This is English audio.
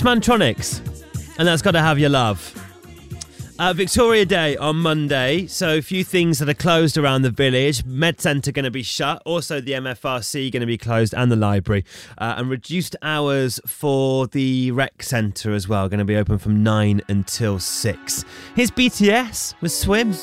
Mantronix, and that's Gotta Have Your Love. Victoria Day on Monday, so a few things that are closed around the village. Med Centre going to be shut, also the MFRC going to be closed, and the library, and reduced hours for the rec centre as well, going to be open from 9 until 6. Here's BTS with Swim.